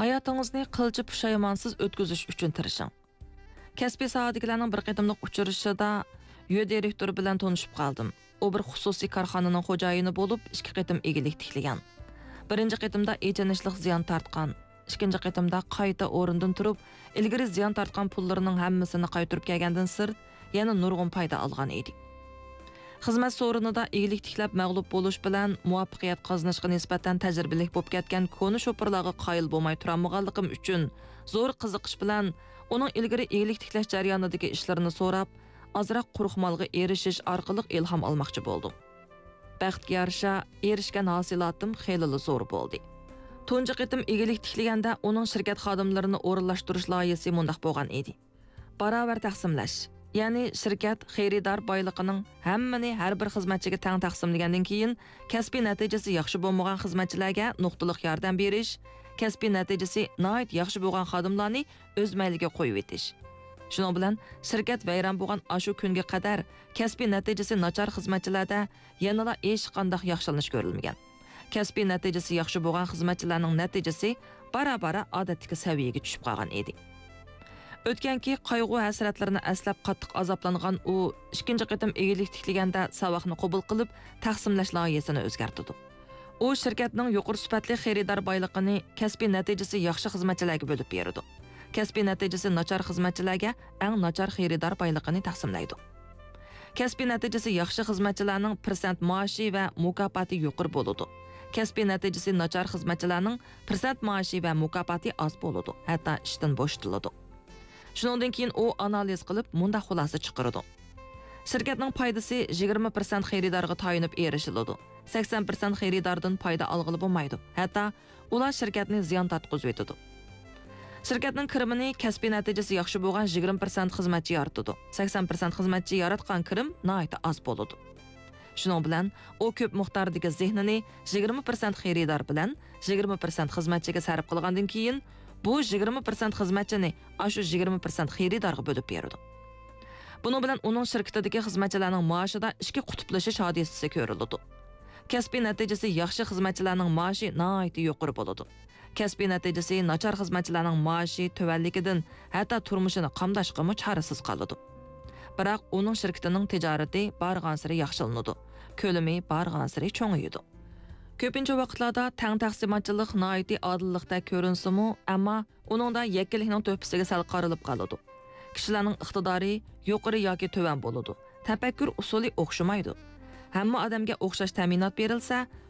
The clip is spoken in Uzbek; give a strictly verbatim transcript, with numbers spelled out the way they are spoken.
Hayotingizni qilchi pushaymonsiz o'tkazish uchun tirishing. Kasbiy sohadagilarning bir qatimliq uchrashishida yo direktor bilan tanishib qoldim. U bir xususiy korxonaning xo'jayini bo'lib, ikki qatim egilik tiklagan. Birinchi qatimda echanishlik ziyon tortgan. Ikkinchi qatimda qayta o'rindan turib, ilgari ziyon tortgan pullarining hammasini qaytarib kelgandan sirt, yana nurg'un foyda olgan edi. Xizmat so'rinida egilik tiklab mag'lub bo'lish bilan muvaffaqiyat qozonishga nisbatan tajribalik bo'lib ketgan koni sho'pirlarga qoyil bo'lmay turolmaganligim uchun zo'r qiziqish bilan uning ilgari egilik tiklash jarayonidagi ishlarini so'rab, azroq quruqmalga erishish orqali ilhom olmoqchi bo'ldim. Baxtga yarasha erishgan hosilatim xeyli zo'r bo'ldi. Tunji qitim egilik tiklaganda uning shirkat xodimlarini o'rinlashtirish loyihasi mundaq bo'lgan edi. Barobar taqsimlash, ya'ni shirkat xaridor boyligining hammani har bir xizmatchiga teng taqsimlagandan keyin kasbiy natijasi yaxshi bo'lmagan xizmatchilarga nuqtaliq yordam berish, kasbiy natijasi nihoyat yaxshi bo'lgan xodimlarni o'z mayliga qo'yib etish. Shuning bilan shirkat vayron bo'lgan ashu kunga qadar kasbiy natijasi nachar xizmatchilarda yanada hech qanday yaxshilanish ko'rilmagan. Kasbiy natijasi yaxshi bo'lgan xizmatchilarning natijasi bara-bara odatdagi saviyaga tushib qolgan edi. O'tganki qayg'u hasratlarini aslab qattiq azoblangan u ikkinchi qatim egilik tiklaganda savoqni qabul qilib taqsimlash loyihasini o'zgartirdi. U shirkatning yuqori sifatli xaridor boyligini kasbiy natijasi yaxshi xizmatchilarga bo'lib berdi. Kasbiy natijasi nachar xizmatchilarga eng nachar xaridor boyligini taqsimlaydi. Kasbiy natijasi yaxshi xizmatchilarning persent maoshi va mukofoti yuqori bo'ladi. Kasbiy natijasi nachar xizmatchilarning persent maoshi va mukofoti oz bo'ladi, hatto ishdan bo'shatiladi. Shundan keyin u analiz qilib munda xulosa chiqardi. Shirkatning foydasi yigirma persent xaridorga tayinib erishiladi. sakson persent xaridordan foyda olg'ili bo'lmaydi. Hatto ular shirkatni ziyon tatqizib etadi. Shirkatning kirimini kasbiy natijasi yaxshi bo'lgan yigirma persent xizmatchi yaratadi. sakson persent xizmatchi yaratgan kirim nihoyat oz bo'ladi. Shuning bilan u ko'p miqdordagi zehnini yigirma persent xaridor bilan yigirma persent xizmatchiga sarf qilgandan keyin bu yigirma persent xizmatchini ashu yigirma persent xaridorga bo'lib beradi. Buning bilan uning shirkatidagi xizmatchilarning maoshida ikki qutblashish hodisasi ko'riladi. Kasbiy natijasi yaxshi xizmatchilarning maoshi nihoyat yuqori bo'ladi. Kasbiy natijasi nachar xizmatchilarning maoshi tuvanligidan hatto turmushini qamdashga chorasiz qoladi. Biroq uning shirkatining tijorati barg'ansiri yaxshilanadi. Ko'lami barg'ansiri cho'ngayadi. Ko'pincha vaqtlarda tang taqsimotchilik nihoyat odillikda ko'rinsimi, ammo uningda yakkilikning to'pisiga sal qarilib qoladi. Kishilarning iqtidori yuqori yoki tuvan bo'ladi. Tafakkur usuli o'xshamaydi. Hamma odamga o'xshash ta'minot berilsa,